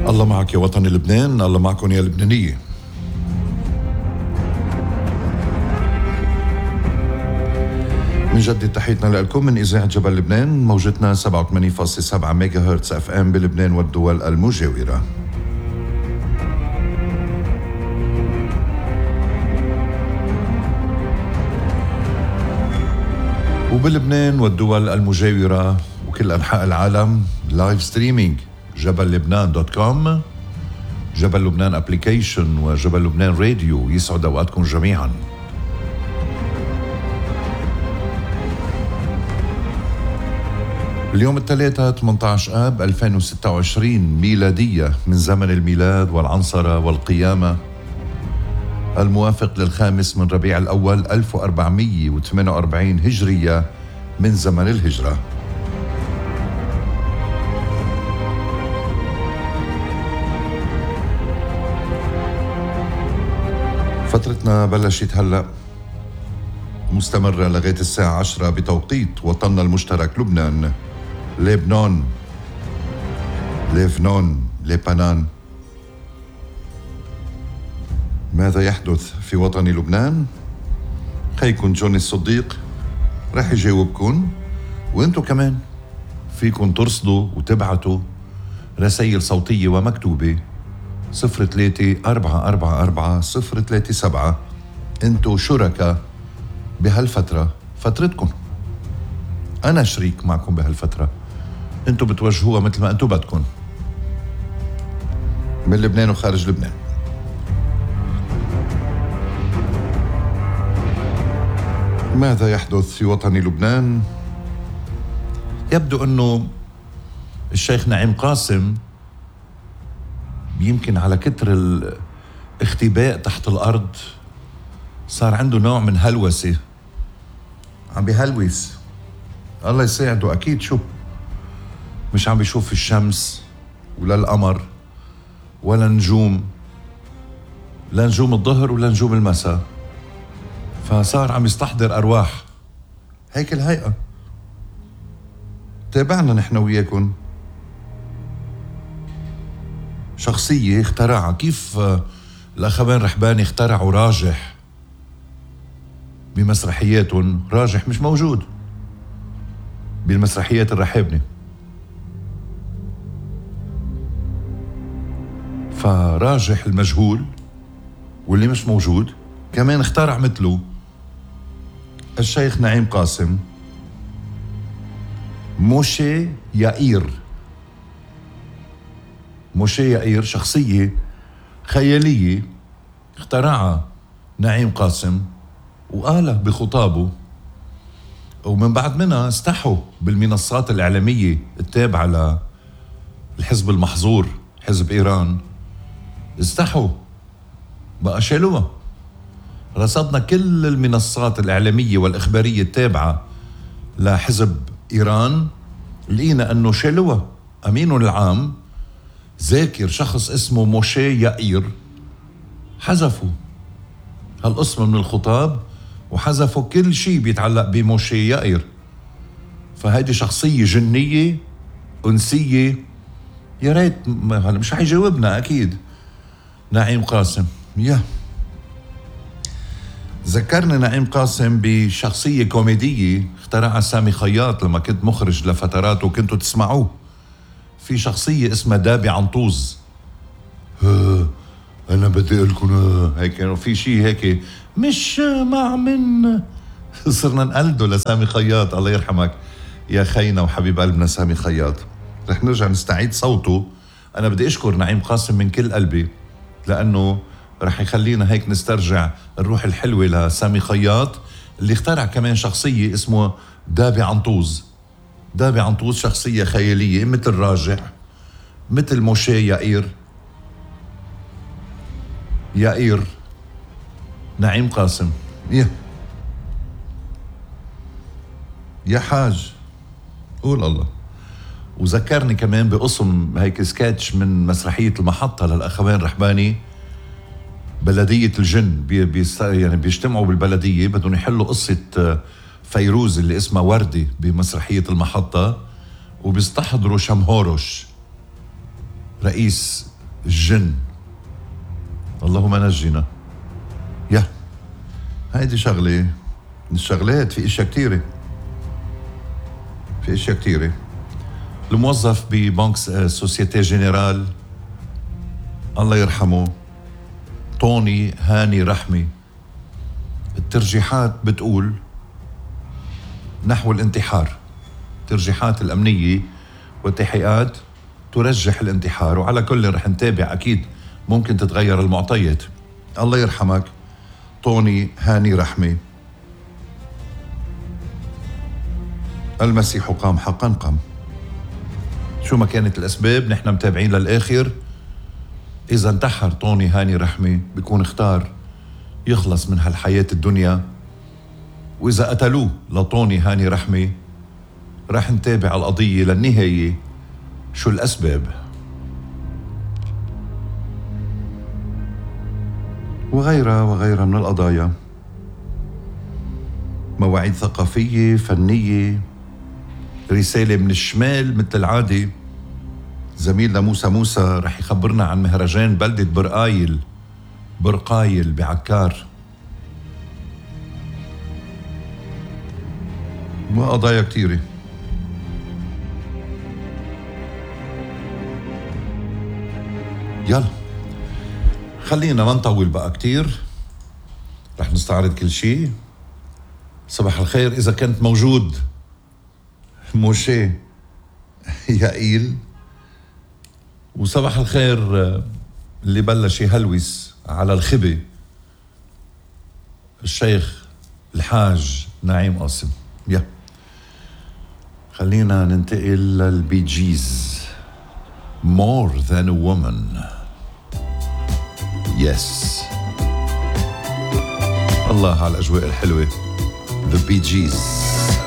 الله معك يا وطن لبنان، الله معكم يا لبنانية. بنجدد تحيتنا لكم من إذاعة جبل لبنان، موجتنا 87.7 ميجا هرتز اف ام بلبنان والدول المجاورة. وبلبنان والدول المجاورة وكل أنحاء العالم لايف ستريمينج جبل لبنان .com، جبل لبنان ابليكيشن وجبل لبنان راديو. يسعد أوقاتكم جميعا. اليوم الثلاثاء 18 آب 2026 ميلادية من زمن الميلاد والعنصرة والقيامة، الموافق للخامس من ربيع الأول 1448 هجرية من زمن الهجرة. فترتنا بلشت هلأ، مستمرة لغاية الساعة 10 بتوقيت وطننا المشترك لبنان، لبنان، لبنان. ماذا يحدث في وطن لبنان؟ خيكم جوني الصديق رح يجاوبكم، وانتو كمان فيكم ترصدوا وتبعتوا رسائل صوتية ومكتوبة 03-444-037. انتو شركاء بهالفترة، فترتكم، أنا شريك معكم بهالفترة، انتو بتوجهوها مثل ما انتو بدكم، من لبنان وخارج لبنان. ماذا يحدث في وطن لبنان؟ يبدو أنه الشيخ نعيم قاسم يمكن على كتر الاختباء تحت الأرض صار عنده نوع من هلوسة، عم بيهلوس. الله يساعده أكيد. شو مش عم بيشوف الشمس ولا القمر ولا نجوم، لا نجوم الظهر ولا نجوم المساء، فصار عم يستحضر أرواح. هيك الهيئة. تابعنا نحن وياكم شخصية اخترعها، كيف الأخوان رحباني اخترعوا راجح بمسرحياتهم. راجح مش موجود بالمسرحيات الرحابنة، فراجح المجهول واللي مش موجود كمان اخترع مثله الشيخ نعيم قاسم، موشي يائير. موشي يائير شخصية خيالية اخترعها نعيم قاسم وقالها بخطابه، ومن بعد منها استحوا بالمنصات الإعلامية التابعة للحزب المحظور، حزب إيران. استحوا بقى شالوها. رصدنا كل المنصات الإعلامية والإخبارية التابعة لحزب إيران، لقينا أنه شالوها. أمينه العام ذاكر شخص اسمه موشي يائير، حذفوا هالاسم من الخطاب وحذفوا كل شيء بيتعلق بموشي يائير. فهيدي شخصية جنية أنسية. يا ريت مش رح يجاوبنا أكيد نعيم قاسم. ذكرني نعيم قاسم بشخصية كوميدية اخترعها سامي خياط لما كنت مخرج لفترات وكنتوا تسمعوه. في شخصية اسمها دابي عنطوز. أنا بدي أقولكم هيك، كانوا في شيء هيك مش مع من صرنا نقلده لسامي خياط. الله يرحمك يا خينا وحبيب قلبنا سامي خياط. رح نرجع نستعيد صوته. أنا بدي أشكر نعيم قاسم من كل قلبي، لأنه رح يخلينا هيك نسترجع الروح الحلوة لسامي خياط اللي اخترع كمان شخصية اسمه دابي عنطوز. دابي عنطوز شخصية خيالية مثل راجح، مثل موشي يائير نعيم قاسم. يا حاج قول الله. وذكرني كمان بقسم هيك سكتش من مسرحية المحطة للأخوان رحباني، بلدية الجن. يعني بيجتمعوا بالبلدية، بدهم يحلوا قصة فيروز اللي اسمها وردي بمسرحية المحطة، وبيستحضروا شمهورش رئيس الجن. اللهم نجنا. هيدي شغلة من الشغلات. في اشياء كتيرة. الموظف ببنك سوسيتي جنرال الله يرحمه طوني هاني رحمي، الترجيحات بتقول نحو الانتحار. الترجيحات الأمنية والتحقيقات ترجح الانتحار، وعلى كل رح نتابع أكيد، ممكن تتغير المعطيات. الله يرحمك طوني هاني رحمي. المسيح قام حقا قام. شو ما كانت الأسباب نحن متابعين للآخر. إذا انتحر طوني هاني رحمي بيكون اختار يخلص من هالحياة الدنيا، وإذا قتلوه لطوني هاني رحمي راح نتابع القضية للنهاية شو الأسباب. وغيرها من القضايا، مواعيد ثقافية فنية، رسالة من الشمال مثل العادة. زميلنا موسى رح يخبرنا عن مهرجان بلدة برقايل بعكار، وقضايا كتيرة. يلا خلينا ما نطول بقى كتير، رح نستعرض كل شيء. صباح الخير إذا كنت موجود موشي يائيل، وصباح الخير اللي بلش يهلوس على الخبي الشيخ الحاج نعيم قاسم. خلينا ننتقل للبي جيز. More than a woman. Yes. الله على الأجواء الحلوة. The Bee Gees.